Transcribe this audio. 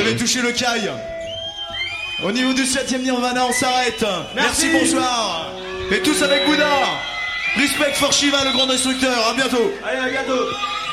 avez touché le caille. Au niveau du 7ème Nirvana, on s'arrête. Merci, bonsoir. Et tous avec Bouddha. Respect for Shiva, le grand instructeur. À bientôt. Allez, à bientôt.